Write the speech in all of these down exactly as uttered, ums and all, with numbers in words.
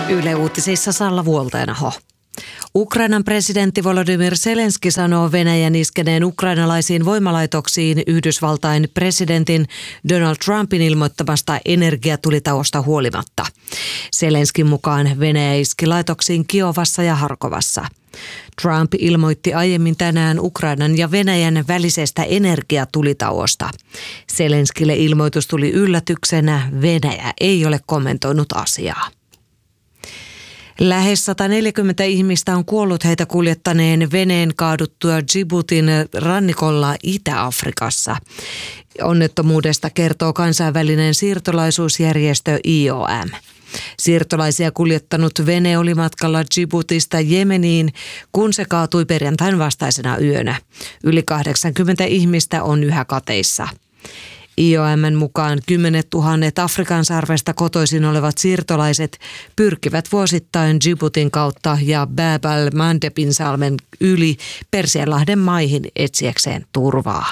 Yle Uutisissa Salla Vuolteenaho. Ukrainan presidentti Volodymyr Zelenski sanoo Venäjän iskeneen ukrainalaisiin voimalaitoksiin Yhdysvaltain presidentin Donald Trumpin ilmoittamasta energiatulitauosta huolimatta. Zelenskin mukaan Venäjä iski laitoksiin Kiovassa ja Harkovassa. Trump ilmoitti aiemmin tänään Ukrainan ja Venäjän välisestä energiatulitauosta. Zelenskille ilmoitus tuli yllätyksenä. Venäjä ei ole kommentoinut asiaa. Lähes sata neljäkymmentä ihmistä on kuollut heitä kuljettaneen veneen kaaduttua Djiboutin rannikolla Itä-Afrikassa. Onnettomuudesta kertoo kansainvälinen siirtolaisuusjärjestö I O M. Siirtolaisia kuljettanut vene oli matkalla Djiboutista Jemeniin, kun se kaatui perjantain vastaisena yönä. Yli kahdeksankymmentä ihmistä on yhä kateissa. I O M:n mukaan kymmenet tuhannet Afrikan sarvesta kotoisin olevat siirtolaiset pyrkivät vuosittain Djiboutin kautta ja Bab al-Mandebin salmen yli Persianlahden maihin etsiäkseen turvaa.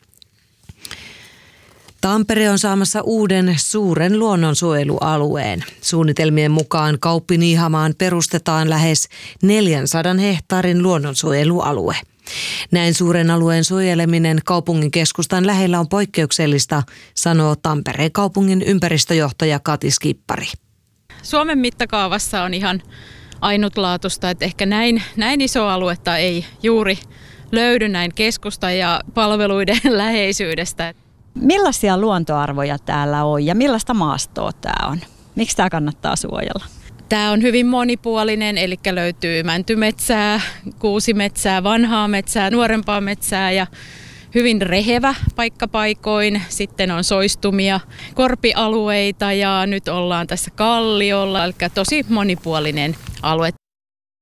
Tampere on saamassa uuden suuren luonnonsuojelualueen. Suunnitelmien mukaan Kauppiniihamaan perustetaan lähes neljänsadan hehtaarin luonnonsuojelualue. Näin suuren alueen suojeleminen kaupungin keskustan lähellä on poikkeuksellista, sanoo Tampereen kaupungin ympäristöjohtaja Kati Skippari. Suomen mittakaavassa on ihan ainutlaatuista, että ehkä näin, näin iso aluetta ei juuri löydy näin keskustan ja palveluiden läheisyydestä. Millaisia luontoarvoja täällä on ja millaista maastoa tämä on? Miksi tämä kannattaa suojella? Tämä on hyvin monipuolinen, eli löytyy mäntymetsää, kuusimetsää, vanhaa metsää, nuorempaa metsää ja hyvin rehevä paikkapaikoin. Sitten on soistumia, korpialueita ja nyt ollaan tässä kalliolla, eli tosi monipuolinen alue.